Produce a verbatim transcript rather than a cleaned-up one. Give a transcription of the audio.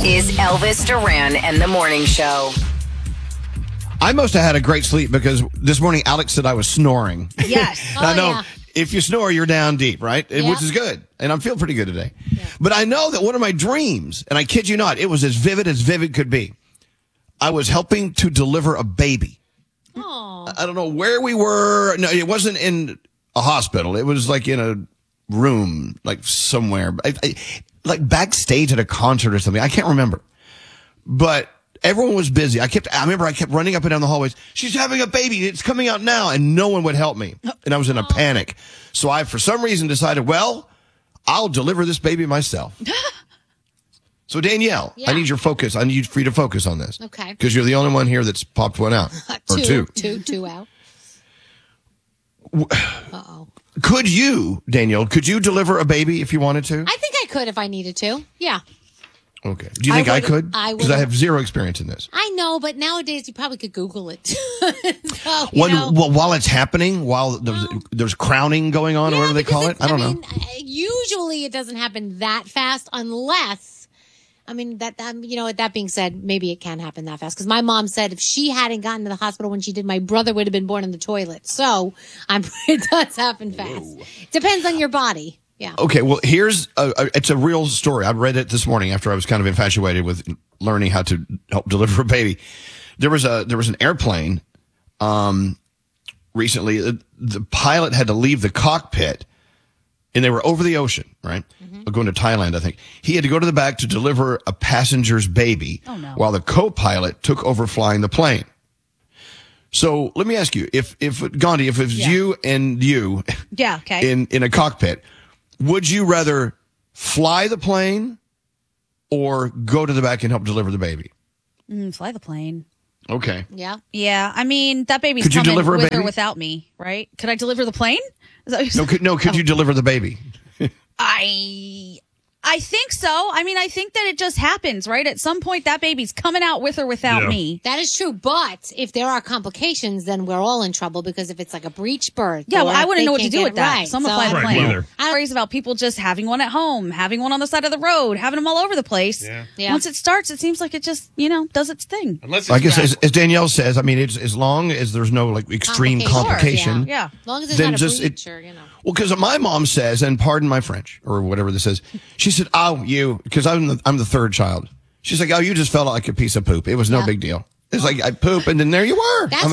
is Elvis Duran and the Morning Show. I must have had a great sleep because this morning Alex said I was snoring. Yes. I Oh, know yeah. if you snore, you're down deep, right? Yeah. Which is good. And I'm feeling pretty good today. Yeah. But I know that one of my dreams, and I kid you not, it was as vivid as vivid could be. I was helping to deliver a baby. Oh. I don't know where we were. No, it wasn't in a hospital. It was like in a room, like somewhere, I, I, like backstage at a concert or something. I can't remember. But everyone was busy. I kept, I remember I kept running up and down the hallways. She's having a baby. It's coming out now. And no one would help me. And I was in a panic. So I, for some reason, decided, well, I'll deliver this baby myself. So Danielle, Yeah. I need your focus. I need for you to focus on this. Okay. Because you're the only one here that's popped one out. Or two. Two, two out. Uh-oh. Could you, Danielle, could you deliver a baby if you wanted to? I think I could if I needed to. Yeah. Okay. Do you think I, would- could? I Because I would- have zero experience in this. I know, but nowadays you probably could Google it. so, you When, know. well, while it's happening, while there's, there's crowning going on, or Yeah, whatever they because call it, it's- I don't I know. mean, uh, usually it doesn't happen that fast unless, I mean, that, um, you know, that being said, maybe it can happen that fast. Because my mom said if she hadn't gotten to the hospital when she did, my brother would have been born in the toilet. So I'm, it does happen fast. Depends on your body. Yeah. Okay, well, here's a, a, it's a real story. I read it this morning after I was kind of infatuated with learning how to help deliver a baby. There was a there was an airplane um, recently. The, the pilot had to leave the cockpit, and they were over the ocean, right? Mm-hmm. Going to Thailand, I think. He had to go to the back to deliver a passenger's baby, oh, no. while the co-pilot took over flying the plane. So let me ask you, if if Gandhi, if it was Yeah. you and you, Yeah, okay. in in a cockpit, would you rather fly the plane or go to the back and help deliver the baby? Mm, fly the plane. Okay. Yeah. Yeah, I mean, that baby's Could you coming deliver a with baby? or without me, right? Could I deliver the plane? Is that what you're No, could, no, could you deliver the baby? I I think so. I mean, I think that it just happens, right? At some point, that baby's coming out with or without Yeah. me. That is true. But if there are complications, then we're all in trouble because if it's like a breech birth. Yeah, or well, I if wouldn't they know what to can't do get with it that. right. Someone So fly the I- plane. neither. I'm worries about people just having one at home, having one on the side of the road, having them all over the place. Yeah. Yeah. Once it starts, it seems like it just, you know, does its thing. Unless it's I guess as, gravel. as Danielle says, I mean, it's, as long as there's no like extreme Complication. complication. Yeah. As long as it's Then not a just it- breach or, you know. Well, because my mom says, and pardon my French or whatever this is, she said, "Oh, you," because I'm the, I'm the third child. She's like, "Oh, you just felt like a piece of poop. It was no Yeah. big deal. It's like I poop, and then there you were." That's I'm